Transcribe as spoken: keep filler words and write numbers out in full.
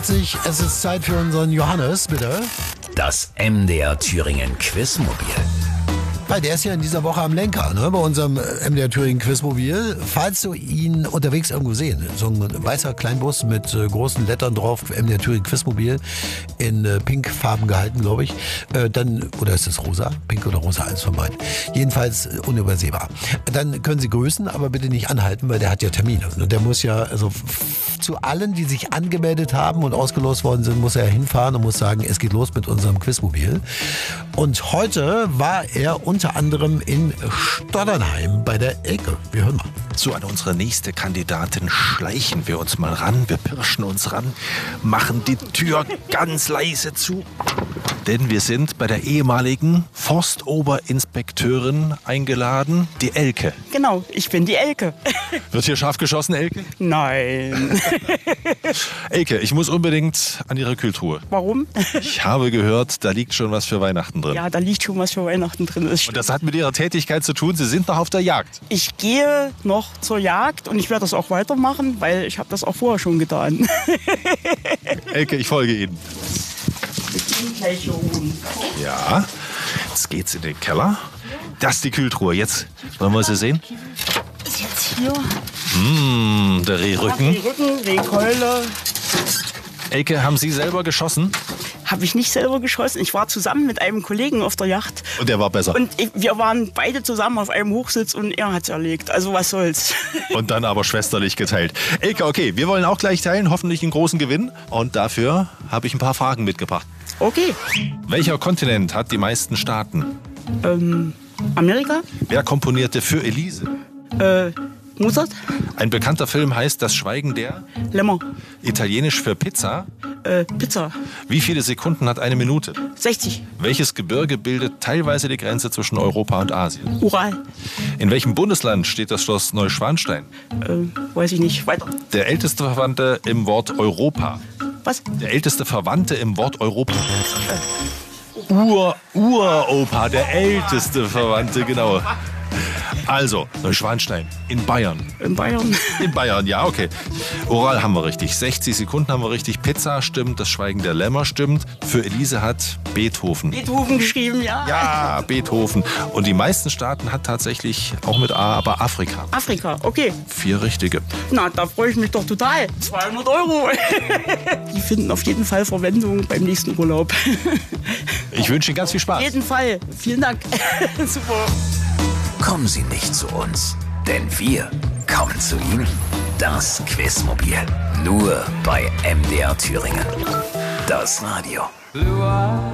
Es ist Zeit für unseren Johannes, bitte. Das M D R Thüringen Quizmobil. Weil der ist ja in dieser Woche am Lenker, ne, bei unserem M D R Thüringen Quizmobil. Falls du ihn unterwegs irgendwo sehen, so ein weißer Kleinbus mit äh, großen Lettern drauf, M D R Thüringen Quizmobil, in äh, pinkfarben gehalten, glaube ich, äh, dann, oder ist es rosa? Pink oder rosa, eins von beiden. Jedenfalls äh, unübersehbar. Dann können Sie grüßen, aber bitte nicht anhalten, weil der hat ja Termine. Und der muss ja, also f- zu allen, die sich angemeldet haben und ausgelost worden sind, muss er hinfahren und muss sagen, es geht los mit unserem Quizmobil. Und heute war er unter anderem in Stoddernheim bei der Elke. Wir hören mal. So, an unsere nächste Kandidatin schleichen wir uns mal ran. Wir pirschen uns ran, machen die Tür ganz leise zu. Denn wir sind bei der ehemaligen Forstoberinspekteurin eingeladen, die Elke. Genau, ich bin die Elke. Wird hier scharf geschossen, Elke? Nein. Elke, ich muss unbedingt an Ihre Kühltruhe. Warum? Ich habe gehört, da liegt schon was für Weihnachten drin. Ja, da liegt schon was für Weihnachten drin. Das Und das hat mit Ihrer Tätigkeit zu tun. Sie sind noch auf der Jagd. Ich gehe noch zur Jagd und ich werde das auch weitermachen, weil ich habe das auch vorher schon getan. Elke, ich folge Ihnen. Gleich hier oben. Ja, jetzt geht's in den Keller. Das ist die Kühltruhe. Jetzt wollen wir sie sehen. Ist jetzt hier. Mmh, der Rehrücken. Rücken, Rehkeule. Elke, haben Sie selber geschossen? Habe ich nicht selber geschossen. Ich war zusammen mit einem Kollegen auf der Yacht. Und der war besser. Und ich, wir waren beide zusammen auf einem Hochsitz und er hat's erlegt. Also was soll's. Und dann aber schwesterlich geteilt. Elke, okay, wir wollen auch gleich teilen, hoffentlich einen großen Gewinn. Und dafür habe ich ein paar Fragen mitgebracht. Okay. Welcher Kontinent hat die meisten Staaten? Ähm, Amerika? Wer komponierte für Elise? Äh, Mozart? Ein bekannter Film heißt Das Schweigen der? Lämmer? Italienisch für Pizza? Äh, Pizza? Wie viele Sekunden hat eine Minute? sechzig. Welches Gebirge bildet teilweise die Grenze zwischen Europa und Asien? Ural? In welchem Bundesland steht das Schloss Neuschwanstein? Äh, weiß ich nicht. Weiter. Der älteste Verwandte im Wort Europa. Was? Der älteste Verwandte im Wort Europa. Ur, Uropa, der älteste Verwandte, genau. Also, Neuschwanstein in Bayern. In Bayern? In Bayern, ja, okay. Oral haben wir richtig. sechzig Sekunden haben wir richtig. Pizza stimmt, das Schweigen der Lämmer stimmt. Für Elise hat Beethoven. Beethoven geschrieben, ja. Ja, Beethoven. Und die meisten Staaten hat tatsächlich auch mit A, aber Afrika. Afrika, okay. Vier richtige. Na, da freue ich mich doch total. zweihundert Euro. Die finden auf jeden Fall Verwendung beim nächsten Urlaub. Ich wünsche Ihnen ganz viel Spaß. Auf jeden Fall. Vielen Dank. Super. Kommen Sie nicht zu uns, denn wir kommen zu Ihnen. Das Quizmobil. Nur bei M D R Thüringen. Das Radio.